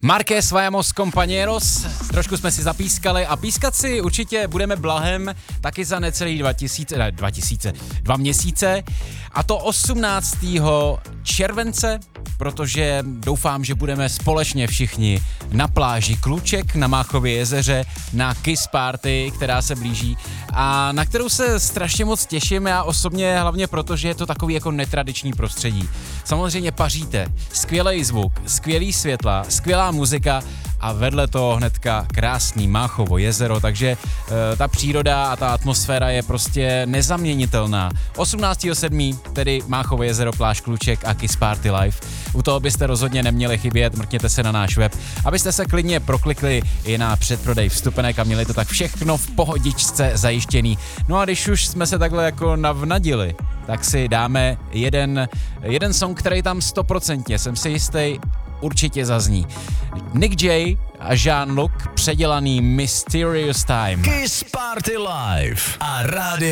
Marqués Vayamos Compañeros, trošku jsme si zapískali a pískat si určitě budeme blahem taky za necelý 2 měsíce, a to 18. července, protože doufám, že budeme společně všichni na pláži Kluček na Máchově jezeře na Kiss Party, která se blíží a na kterou se strašně moc těším já osobně, hlavně proto, že je to takový jako netradiční prostředí. Samozřejmě paříte, skvělý zvuk, skvělý světla, skvělá muzika a vedle toho hnedka krásný Máchovo jezero, takže ta příroda a ta atmosféra je prostě nezaměnitelná. 18.7. tedy Máchovo jezero, pláž Kluček a Kiss Party Live. U toho byste rozhodně neměli chybět, mrkněte se na náš web, abyste se klidně proklikli i na předprodej vstupenek a měli to tak všechno v pohodičce zajištěný. No a když už jsme se takhle jako navnadili, tak si dáme jeden song, který tam 100%, jsem si jistý, určitě zazní. Nick J a Jean-Luc, předělaný Mysterious Time. Kiss Party Live a Radio